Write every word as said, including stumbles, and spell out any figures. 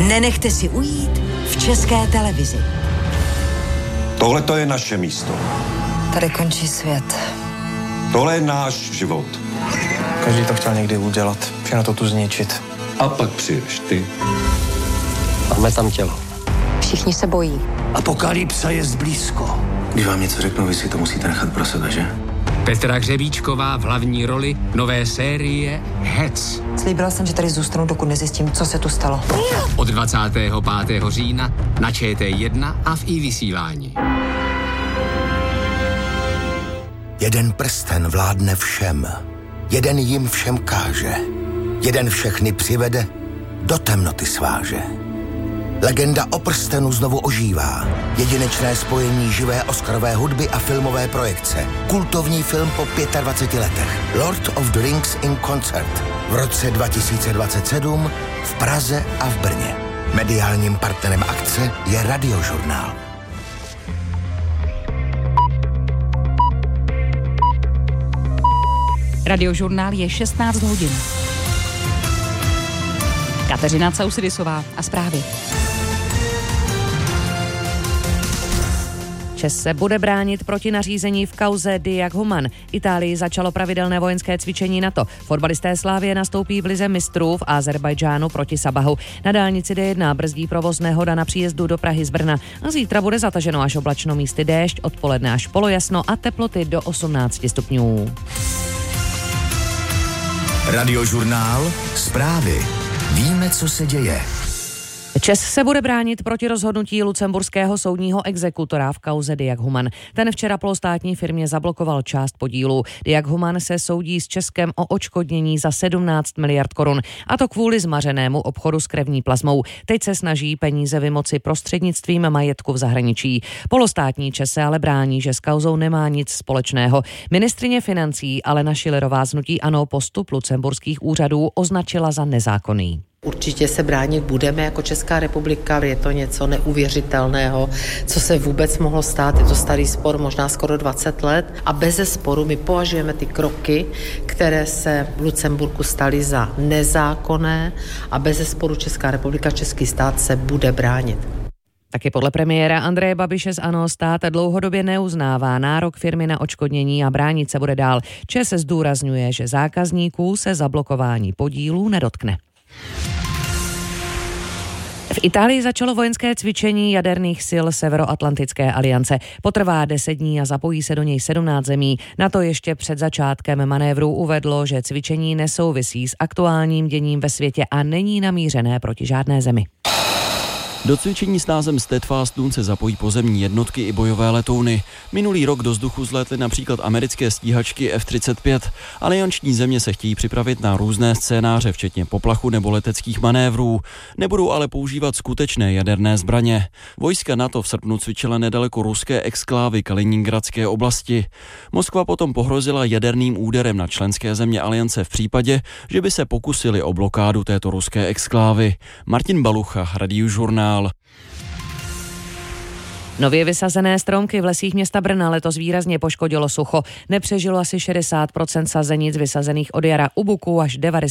Nenechte si ujít v České televizi. Tohle to je naše místo. Tady končí svět. Tohle je náš život. Každý to chtěl někdy udělat, všechno to tu zničit. A pak přijdeš ty. Máme tam tělo. Všichni se bojí. Apokalypsa je zblízko. Když vám něco řeknu, vy si to musíte nechat pro sebe, že? Petra Hřebíčková v hlavní roli nové série Hec. Slíbila jsem, že tady zůstanu, dokud nezjistím, co se tu stalo. Od dvacátého pátého října na Č T jedna a v iVysílání. Jeden prsten vládne všem. Jeden jim všem káže. Jeden všechny přivede, do temnoty sváže. Legenda o prstenu znovu ožívá. Jedinečné spojení živé oscarové hudby a filmové projekce. Kultovní film po dvaceti pěti letech. Lord of the Rings in Concert. V roce dva tisíce dvacet sedm v Praze a v Brně. Mediálním partnerem akce je Radiožurnál. Radiožurnál je šestnáct hodin. Kateřina Causidisová a zprávy. ČES se bude bránit proti nařízení v kauze Diag Human. Itálii začalo pravidelné vojenské cvičení NATO. Fotbalisté Slavie nastoupí v lize mistrů v Azerbajdžánu proti Sabahu. Na dálnici D jedna brzdí provoz nehoda na příjezdu do Prahy z Brna. A zítra bude zataženo až oblačno, místy déšť, odpoledne až polojasno a teploty do osmnáct stupňů. Radiožurnál, zprávy. Víme, co se děje. ČES se bude bránit proti rozhodnutí lucemburského soudního exekutora v kauze Diag Human. Ten včera polostátní firmě zablokoval část podílů. Diag Human se soudí s Českem o odškodnění za sedmnáct miliard korun. A to kvůli zmařenému obchodu s krevní plazmou. Teď se snaží peníze vymoci prostřednictvím majetku v zahraničí. Polostátní ČES se ale brání, že s kauzou nemá nic společného. Ministryně financí Alena Schillerová z hnutí ANO postup lucemburských úřadů označila za nezákonný. Určitě se bránit budeme jako Česká republika, je to něco neuvěřitelného, co se vůbec mohlo stát, je to starý spor, možná skoro dvacet let a beze sporu my považujeme ty kroky, které se v Lucemburku staly za nezákonné a beze sporu Česká republika, český stát se bude bránit. Taky podle premiéra Andreje Babiše z ANO stát dlouhodobě neuznává nárok firmy na odškodnění a bránit se bude dál. ČES zdůrazňuje, že zákazníků se zablokování podílů nedotkne. V Itálii začalo vojenské cvičení jaderných sil Severoatlantické aliance. Potrvá deset dní a zapojí se do něj sedmnáct zemí. NATO ještě před začátkem manévru uvedlo, že cvičení nesouvisí s aktuálním děním ve světě a není namířené proti žádné zemi. Do cvičení s názvem Steadfast Dawn se zapojí pozemní jednotky i bojové letouny. Minulý rok do vzduchu vzlétly například americké stíhačky F třicet pět. Alianční země se chtějí připravit na různé scénáře, včetně poplachu nebo leteckých manévrů. Nebudou ale používat skutečné jaderné zbraně. Vojska NATO v srpnu cvičila nedaleko ruské exklávy Kaliningradské oblasti. Moskva potom pohrozila jaderným úderem na členské země aliance v případě, že by se pokusili o blokádu této ruské exklávy. Martin Balucha, Radiožurnál. Nově vysazené stromky v lesích města Brna letos výrazně poškodilo sucho. Nepřežilo asi šedesát procent sazenic vysazených od jara, u buků až devadesát